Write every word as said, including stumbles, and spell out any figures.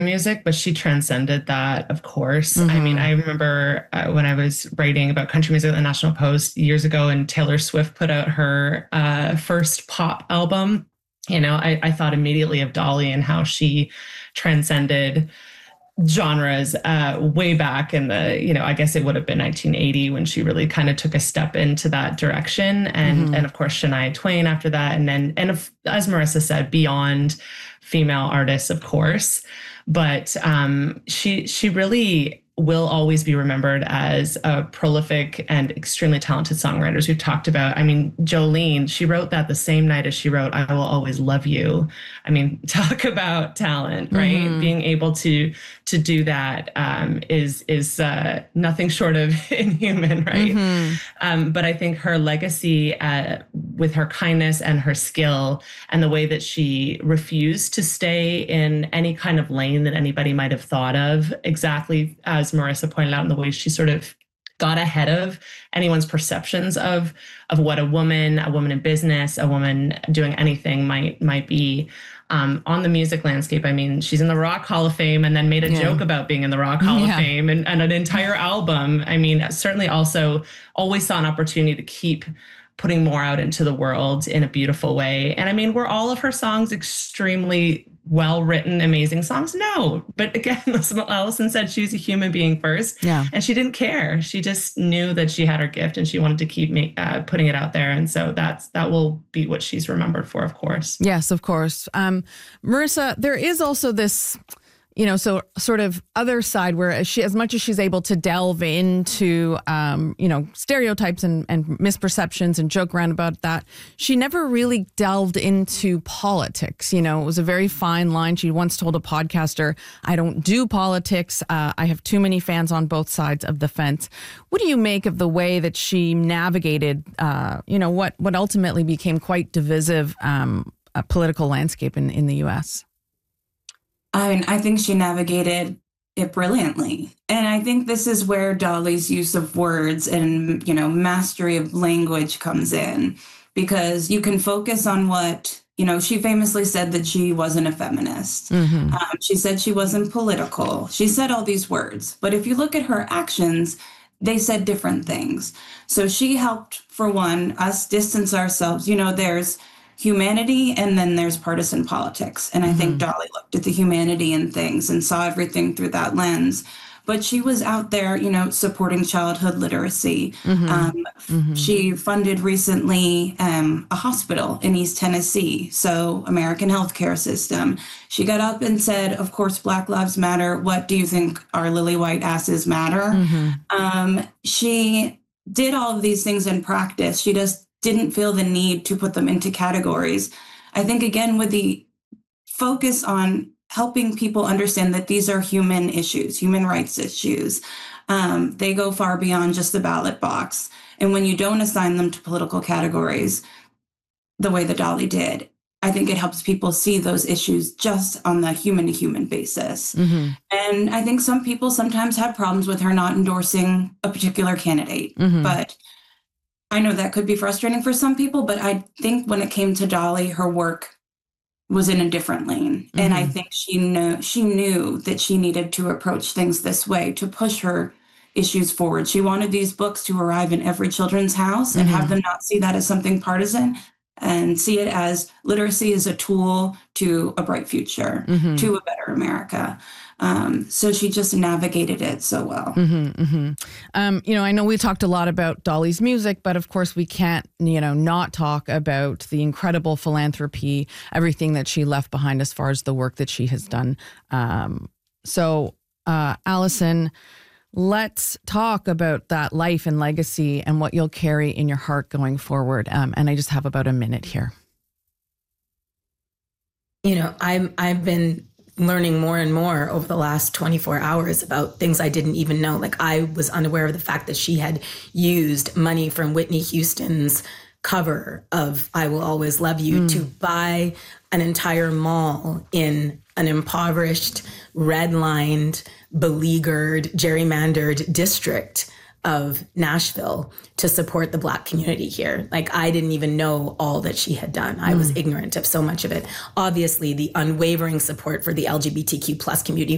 music, but she transcended that, of course. Mm-hmm. I mean, I remember uh, when I was writing about country music at the National Post years ago, and Taylor Swift put out her uh, first pop album. You know, I, I thought immediately of Dolly and how she transcended genres uh, way back in the, you know, I guess it would have been nineteen eighty when she really kind of took a step into that direction. And, mm-hmm. and of course, Shania Twain after that. And then, and if, as Marissa said, beyond female artists, of course. But um, she she really will always be remembered as a prolific and extremely talented songwriter. As we've talked about, I mean, Jolene, she wrote that the same night as she wrote I Will Always Love You. I mean, talk about talent, right? Mm-hmm. Being able to to do that um, is is uh, nothing short of inhuman, right? Mm-hmm. Um, but I think her legacy uh, with her kindness and her skill and the way that she refused to stay in any kind of lane that anybody might have thought of, exactly as Marissa pointed out, in the way she sort of got ahead of anyone's perceptions of of what a woman, a woman in business, a woman doing anything might might be um, on the music landscape. I mean, she's in the Rock Hall of Fame and then made a yeah. joke about being in the Rock Hall yeah. of Fame and, and an entire album. I mean, certainly also always saw an opportunity to keep putting more out into the world in a beautiful way. And I mean, were all of her songs extremely well-written, amazing songs? No. But again, Allison said she was a human being first. Yeah. And she didn't care. She just knew that she had her gift and she wanted to keep make, uh, putting it out there. And so that's that will be what she's remembered for, of course. Yes, of course. Um, Marissa, there is also this, you know, so sort of other side where she, as much as she's able to delve into, um, you know, stereotypes and, and misperceptions and joke around about that, she never really delved into politics. You know, it was a very fine line. She once told a podcaster, I don't do politics. Uh, I have too many fans on both sides of the fence. What do you make of the way that she navigated, uh, you know, what, what ultimately became quite divisive um, a political landscape in, in the U S? I mean, I think she navigated it brilliantly. And I think this is where Dolly's use of words and, you know, mastery of language comes in, because you can focus on what, you know, she famously said that she wasn't a feminist. Mm-hmm. Um, she said she wasn't political. She said all these words. But if you look at her actions, they said different things. So she helped, for one, us distance ourselves. You know, there's humanity and then there's partisan politics. And I mm-hmm. think Dolly looked at the humanity in things and saw everything through that lens. But she was out there, you know, supporting childhood literacy. Mm-hmm. Um, mm-hmm. She funded recently um, a hospital in East Tennessee, so American healthcare system. She got up and said, of course, Black Lives Matter. What do you think our lily white asses matter? Mm-hmm. Um, she did all of these things in practice. She just didn't feel the need to put them into categories. I think, again, with the focus on helping people understand that these are human issues, human rights issues, um, they go far beyond just the ballot box. And when you don't assign them to political categories, the way that Dolly did, I think it helps people see those issues just on the human-to-human basis. Mm-hmm. And I think some people sometimes have problems with her not endorsing a particular candidate, mm-hmm. but I know that could be frustrating for some people, but I think when it came to Dolly, her work was in a different lane. Mm-hmm. And I think she knew, she knew that she needed to approach things this way to push her issues forward. She wanted these books to arrive in every children's house and mm-hmm. have them not see that as something partisan and see it as literacy is a tool to a bright future, mm-hmm. to a better America. Um, so she just navigated it so well. Mm-hmm, mm-hmm. Um, you know, I know we talked a lot about Dolly's music, but of course we can't, you know, not talk about the incredible philanthropy, everything that she left behind as far as the work that she has done. Um, so, uh, Allison, let's talk about that life and legacy and what you'll carry in your heart going forward. Um, and I just have about a minute here. You know, I'm, I've been learning more and more over the last twenty-four hours about things I didn't even know. Like, I was unaware of the fact that she had used money from Whitney Houston's cover of I Will Always Love You mm. to buy an entire mall in an impoverished, redlined, beleaguered, gerrymandered district of Nashville to support the Black community here. Like, I didn't even know all that she had done. I mm. was ignorant of so much of it. Obviously, the unwavering support for the L G B T Q plus community